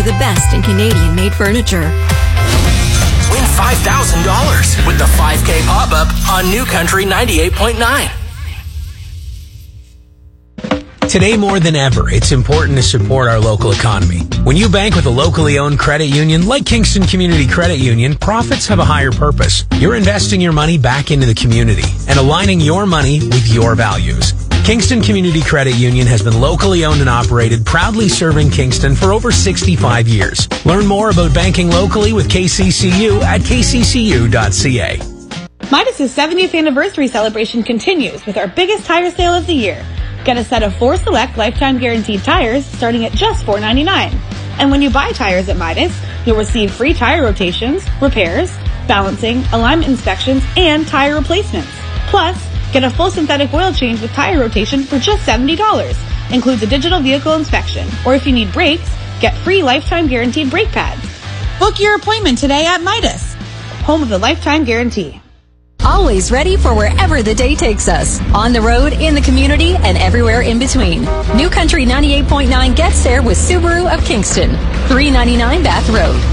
for the best in Canadian-made furniture. Win $5,000 with the 5K pop-up on New Country 98.9. Today more than ever, it's important to support our local economy. When you bank with a locally owned credit union like Kingston Community Credit Union, profits have a higher purpose. You're investing your money back into the community and aligning your money with your values. Kingston Community Credit Union has been locally owned and operated, proudly serving Kingston for over 65 years. Learn more about banking locally with KCCU at kccu.ca. Midas' 70th anniversary celebration continues with our biggest tire sale of the year. Get a set of 4 select lifetime guaranteed tires starting at just $4.99. And when you buy tires at Midas, you'll receive free tire rotations, repairs, balancing, alignment inspections, and tire replacements. Plus, get a full synthetic oil change with tire rotation for just $70. Includes a digital vehicle inspection. Or if you need brakes, get free lifetime guaranteed brake pads. Book your appointment today at Midas, home of the lifetime guarantee. Always ready for wherever the day takes us. On the road, in the community, and everywhere in between. New Country 98.9 gets there with Subaru of Kingston. 399 Bath Road.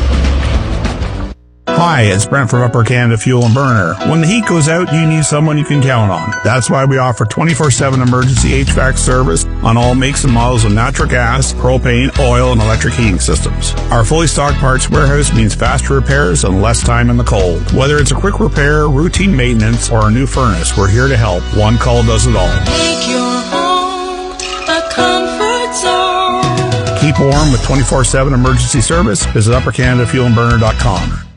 Hi, it's Brent from Upper Canada Fuel and Burner. When the heat goes out, you need someone you can count on. That's why we offer 24/7 emergency HVAC service on all makes and models of natural gas, propane, oil, and electric heating systems. Our fully stocked parts warehouse means faster repairs and less time in the cold. Whether it's a quick repair, routine maintenance, or a new furnace, we're here to help. One call does it all. Make your home a comfort zone. Keep warm with 24/7 emergency service. Visit uppercanadafuelandburner.com.